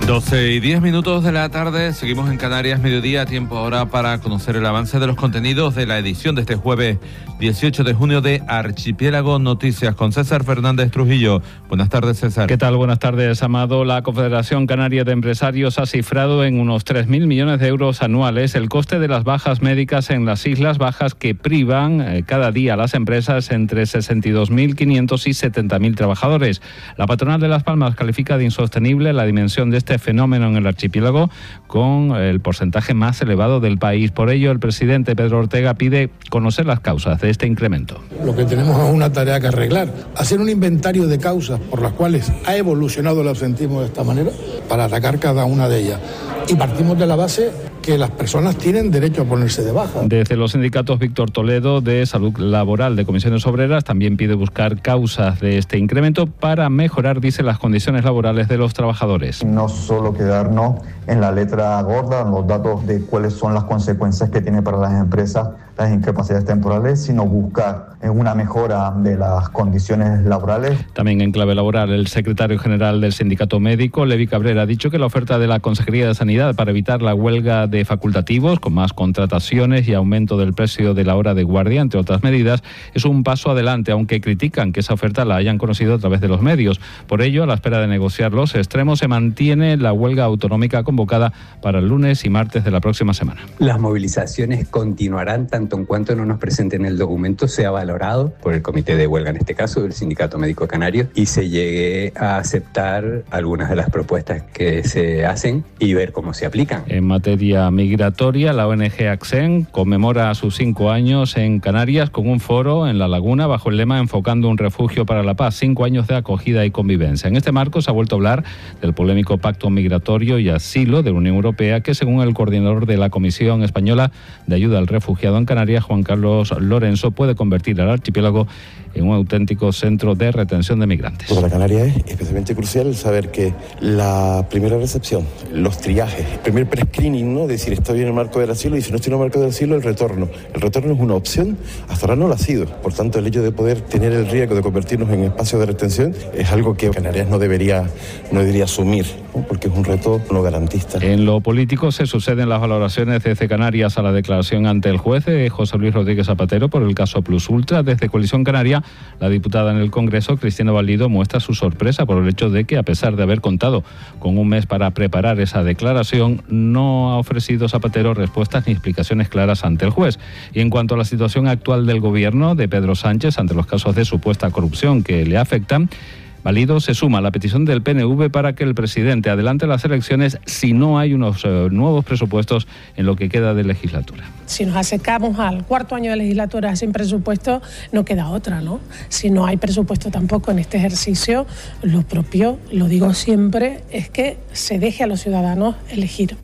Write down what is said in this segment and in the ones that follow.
12:10 de la tarde, seguimos en Canarias Mediodía, tiempo ahora para conocer el avance de los contenidos de la edición de este jueves 18 de junio de Archipiélago Noticias con César Fernández Trujillo. Buenas tardes, César. ¿Qué tal? Buenas tardes, Amado. La Confederación Canaria de Empresarios ha cifrado en unos 3.000 millones de euros anuales el coste de las bajas médicas en las Islas Bajas que privan cada día a las empresas entre 62.500 y 70.000 trabajadores. La patronal de Las Palmas califica de insostenible la dimensión de este fenómeno en el archipiélago con el porcentaje más elevado del país. Por ello, el presidente Pedro Ortega pide conocer las causas de este incremento. Lo que tenemos es una tarea que arreglar, hacer un inventario de causas por las cuales ha evolucionado el absentismo de esta manera para atacar cada una de ellas. Y partimos de la base que las personas tienen derecho a ponerse de baja. Desde los sindicatos, Víctor Toledo, de Salud Laboral de Comisiones Obreras, también pide buscar causas de este incremento para mejorar, dice, las condiciones laborales de los trabajadores. No solo quedarnos en la letra gorda, en los datos de cuáles son las consecuencias que tiene para las empresas las incapacidades temporales, sino buscar una mejora de las condiciones laborales. También en clave laboral, el secretario general del Sindicato Médico, Levi Cabrera, ha dicho que la oferta de la Consejería de Sanidad para evitar la huelga de facultativos, con más contrataciones y aumento del precio de la hora de guardia, entre otras medidas, es un paso adelante, aunque critican que esa oferta la hayan conocido a través de los medios. Por ello, a la espera de negociar los extremos, se mantiene la huelga autonómica convocada para el lunes y martes de la próxima semana. Las movilizaciones continuarán tanto en cuanto no nos presenten el documento, sea valorado por el comité de huelga, en este caso del Sindicato Médico Canario, y se llegue a aceptar algunas de las propuestas que se hacen y ver cómo se aplican. En materia migratoria, la ONG ACCEN conmemora sus 5 años en Canarias con un foro en La Laguna bajo el lema Enfocando un refugio para la paz, 5 años de acogida y convivencia. En este marco se ha vuelto a hablar del polémico Pacto Migratorio y Asilo de la Unión Europea, que según el coordinador de la Comisión Española de Ayuda al Refugiado en Canarias, Juan Carlos Lorenzo, puede convertir al archipiélago en un auténtico centro de retención de migrantes. Para Canarias es especialmente crucial saber que la primera recepción, los triajes, el primer pre-screening, ¿no? Decir, estoy en el marco del asilo y si no estoy en el marco del asilo, el retorno. El retorno es una opción, hasta ahora no lo ha sido. Por tanto, el hecho de poder tener el riesgo de convertirnos en espacio de retención es algo que Canarias no debería asumir, ¿no? Porque es un reto no garantista. En lo político se suceden las valoraciones desde Canarias a la declaración ante el juez de José Luis Rodríguez Zapatero por el caso Plus Ultra. Desde Coalición Canaria, la diputada en el Congreso, Cristina Valido, muestra su sorpresa por el hecho de que, a pesar de haber contado con un mes para preparar esa declaración, no ha ofrecido Zapatero respuestas ni explicaciones claras ante el juez. Y en cuanto a la situación actual del gobierno de Pedro Sánchez ante los casos de supuesta corrupción que le afectan, Valido se suma a la petición del PNV para que el presidente adelante las elecciones si no hay unos nuevos presupuestos en lo que queda de legislatura. Si nos acercamos al cuarto año de legislatura sin presupuesto, no queda otra, ¿no? Si no hay presupuesto tampoco en este ejercicio, lo propio, lo digo siempre, es que se deje a los ciudadanos elegir.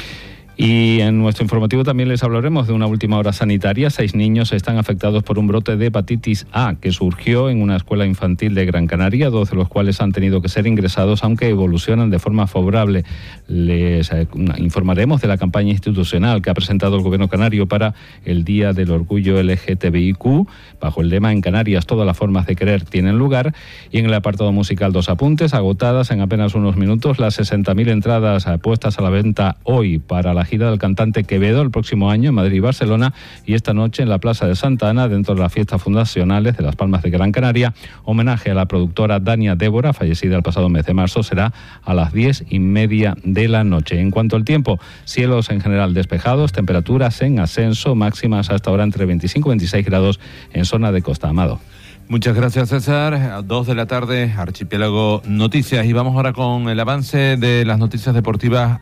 Y en nuestro informativo también les hablaremos de una última hora sanitaria. 6 niños están afectados por un brote de hepatitis A que surgió en una escuela infantil de Gran Canaria, 2 de los cuales han tenido que ser ingresados, aunque evolucionan de forma favorable. Les informaremos de la campaña institucional que ha presentado el Gobierno canario para el Día del Orgullo LGTBIQ, bajo el lema En Canarias todas las formas de querer tienen lugar. Y en el apartado musical, 2 apuntes, agotadas en apenas unos minutos las 60.000 entradas puestas a la venta hoy para la gira del cantante Quevedo el próximo año en Madrid y Barcelona, y esta noche en la Plaza de Santa Ana, dentro de las fiestas fundacionales de Las Palmas de Gran Canaria. Homenaje a la productora Dania Débora, fallecida el pasado mes de marzo, será a las 10:30 de la noche. En cuanto al tiempo, cielos en general despejados, temperaturas en ascenso, máximas hasta ahora entre 25 y 26 grados en zona de costa. Amado. Muchas gracias, César. A 2 de la tarde, Archipiélago Noticias. Y vamos ahora con el avance de las noticias deportivas